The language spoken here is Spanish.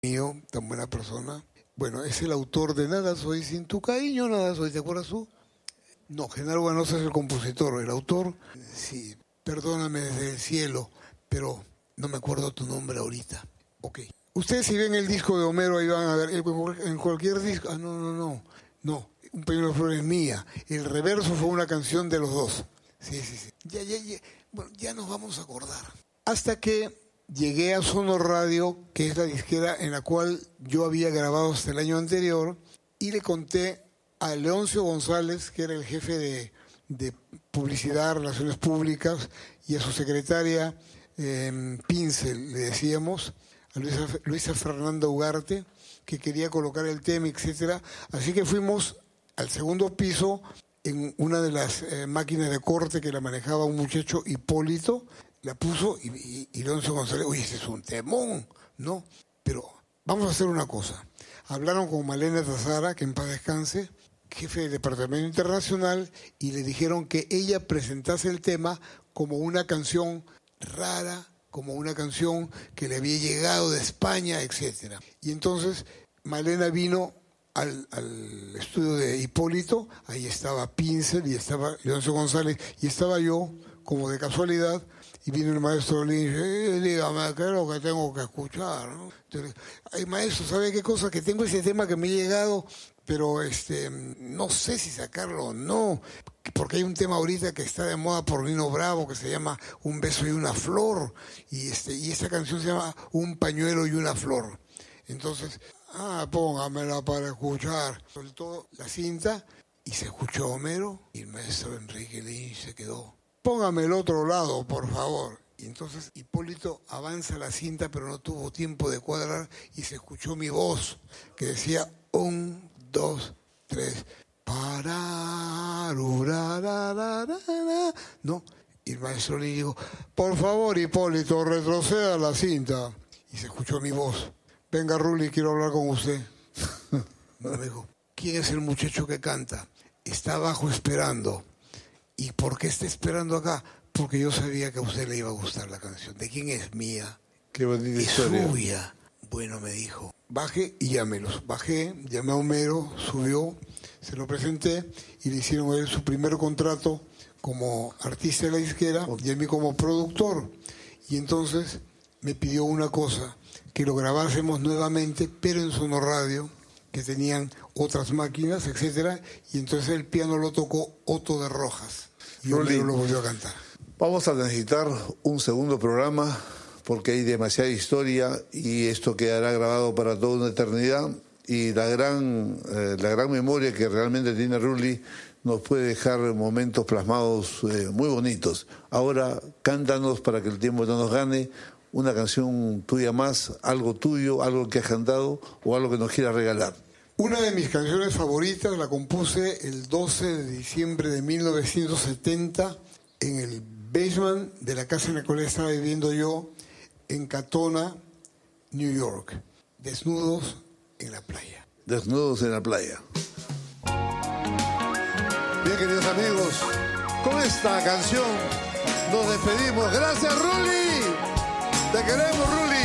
mío, tan buena persona. Bueno, es el autor de Nada soy sin tu cariño, nada soy, ¿te acuerdas tú? No, Genaro Ganosa es el compositor, el autor, sí, perdóname desde el cielo, pero no me acuerdo tu nombre ahorita. Ok. Ustedes si ven el disco de Homero, ahí van a ver, en cualquier disco, no, Un pañuelo de flores mía. El reverso fue una canción de los dos. Sí. Ya. Bueno, ya nos vamos a acordar. Hasta que llegué a Sonor Radio, que es la disquera en la cual yo había grabado hasta el año anterior, y le conté a Leoncio González, que era el jefe de publicidad, relaciones públicas, y a su secretaria, Pincel, le decíamos, a Luisa Fernanda Ugarte, que quería colocar el tema, etcétera. Así que fuimos al segundo piso en una de las máquinas de corte que la manejaba un muchacho, Hipólito, la puso y Leoncio González, oye, ese es un temón, ¿no? Pero vamos a hacer una cosa. Hablaron con Malena Tazara, que en paz descanse, jefe del Departamento Internacional, y le dijeron que ella presentase el tema como una canción rara, como una canción que le había llegado de España, etcétera. Y entonces Malena vino al estudio de Hipólito, ahí estaba Pincel y estaba Leoncio González y estaba yo, como de casualidad, y vino el maestro y dice, dígame, ¿qué es lo que tengo que escuchar? ¿No? Entonces, ay, maestro, ¿sabe qué cosa? Que tengo ese tema que me ha llegado, pero no sé si sacarlo o no, porque hay un tema ahorita que está de moda por Nino Bravo que se llama Un beso y una flor, y esa canción se llama Un pañuelo y una flor. Entonces, póngamela para escuchar. Soltó la cinta y se escuchó Homero, y el maestro Enrique Lynch se quedó. Póngame el otro lado, por favor. Y entonces Hipólito avanza la cinta, pero no tuvo tiempo de cuadrar y se escuchó mi voz, que decía 1, 2, 3, ¿no? Y el maestro le dijo, por favor, Hipólito, retroceda la cinta. Y se escuchó mi voz. Venga, Rulli, quiero hablar con usted. Me dijo, ¿quién es el muchacho que canta? Está abajo esperando. ¿Y por qué está esperando acá? Porque yo sabía que a usted le iba a gustar la canción. ¿De quién es? Mía. Qué bonita es historia. Suya. Bueno, me dijo, baje y llámelos. Bajé, llamé a Homero, subió, se lo presenté y le hicieron a él su primer contrato como artista de la disquera y a mí como productor. Y entonces me pidió una cosa, que lo grabásemos nuevamente, pero en Sonor Radio, que tenían otras máquinas, etcétera, y entonces el piano lo tocó Otto de Rojas y Homero lo volvió a cantar. Vamos a necesitar un segundo programa porque hay demasiada historia y esto quedará grabado para toda una eternidad, y la gran memoria que realmente tiene Rulli nos puede dejar momentos plasmados muy bonitos. Ahora cántanos, para que el tiempo no nos gane, una canción tuya más, algo tuyo, algo que has cantado o algo que nos quieras regalar. Una de mis canciones favoritas la compuse el 12 de diciembre de 1970 en el basement de la casa en la cual estaba viviendo yo en Katona, New York. Desnudos en la playa. Desnudos en la playa. Bien, queridos amigos, con esta canción nos despedimos. Gracias, Rulli. Te queremos, Rulli.